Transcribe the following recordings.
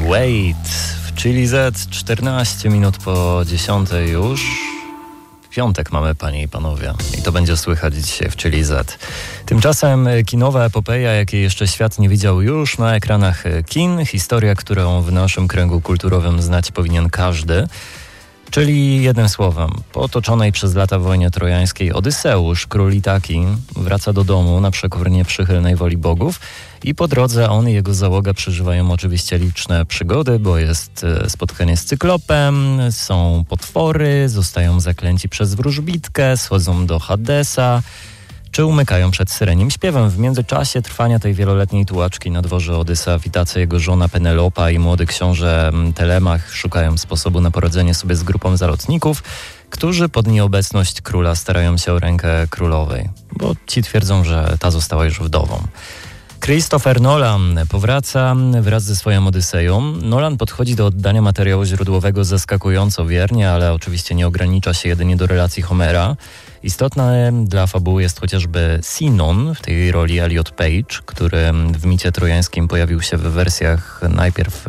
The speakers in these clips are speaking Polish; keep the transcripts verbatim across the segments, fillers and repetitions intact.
Wait w Chili Z, czternaście minut po dziesiątej już. Piątek mamy, panie i panowie, i to będzie słychać dzisiaj w Chili Z. Tymczasem kinowa epopeja, jakiej jeszcze świat nie widział, już na ekranach kin. Historia, którą w naszym kręgu kulturowym znać powinien każdy. Czyli jednym słowem, po otoczonej przez lata wojnie trojańskiej Odyseusz, król Itaki, wraca do domu na przekór nieprzychylnej woli bogów i po drodze on i jego załoga przeżywają oczywiście liczne przygody, bo jest spotkanie z cyklopem, są potwory, zostają zaklęci przez wróżbitkę, schodzą do Hadesa, czy umykają przed syrenim śpiewem. W międzyczasie trwania tej wieloletniej tułaczki na dworze Odysa w Itace jego żona Penelopa i młody książę Telemach szukają sposobu na poradzenie sobie z grupą zalotników, którzy pod nieobecność króla starają się o rękę królowej, bo ci twierdzą, że ta została już wdową. Christopher Nolan powraca wraz ze swoją Odyseją. Nolan podchodzi do oddania materiału źródłowego zaskakująco wiernie, ale oczywiście nie ogranicza się jedynie do relacji Homera. Istotne dla fabuły jest chociażby Sinon, w tej roli Elliot Page, który w micie trojańskim pojawił się w wersjach najpierw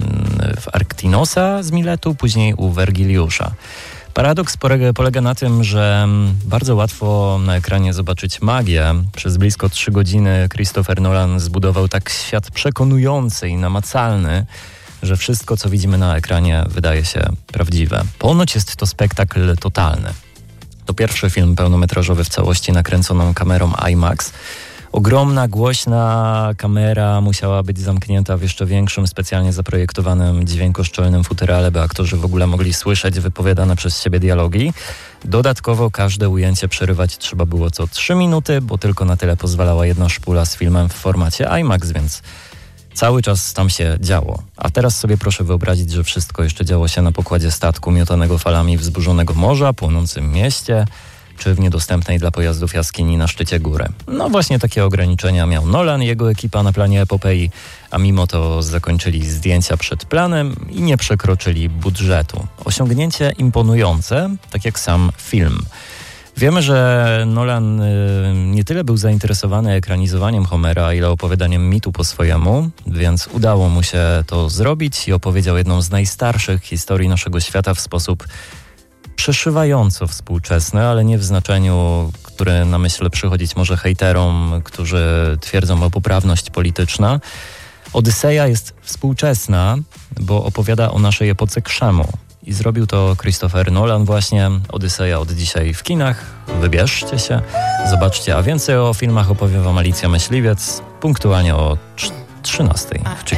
w Arktinosa z Miletu, później u Wergiliusza. Paradoks polega na tym, że bardzo łatwo na ekranie zobaczyć magię. Przez blisko trzy godziny Christopher Nolan zbudował tak świat przekonujący i namacalny, że wszystko, co widzimy na ekranie, wydaje się prawdziwe. Ponoć jest to spektakl totalny. To pierwszy film pełnometrażowy w całości nakręconą kamerą IMAX. Ogromna, głośna kamera musiała być zamknięta w jeszcze większym, specjalnie zaprojektowanym dźwiękoszczelnym futerale, by aktorzy w ogóle mogli słyszeć wypowiadane przez siebie dialogi. Dodatkowo każde ujęcie przerywać trzeba było co trzy minuty, bo tylko na tyle pozwalała jedna szpula z filmem w formacie IMAX, więc cały czas tam się działo. A teraz sobie proszę wyobrazić, że wszystko jeszcze działo się na pokładzie statku miotanego falami wzburzonego morza, płonącym mieście, czy w niedostępnej dla pojazdów jaskini na szczycie góry. No właśnie takie ograniczenia miał Nolan i jego ekipa na planie epopei, a mimo to zakończyli zdjęcia przed planem i nie przekroczyli budżetu. Osiągnięcie imponujące, tak jak sam film. Wiemy, że Nolan y, nie tyle był zainteresowany ekranizowaniem Homera, ile opowiadaniem mitu po swojemu, więc udało mu się to zrobić i opowiedział jedną z najstarszych historii naszego świata w sposób przeszywająco współczesny, ale nie w znaczeniu, które na myśl przychodzić może hejterom, którzy twierdzą o poprawność polityczna. Odyseja jest współczesna, bo opowiada o naszej epoce krzemu. I zrobił to Christopher Nolan właśnie. Odyseja od dzisiaj w kinach. Wybierzcie się, zobaczcie, a więcej o filmach opowie wam Alicja Myśliwiec punktualnie o trzynastej.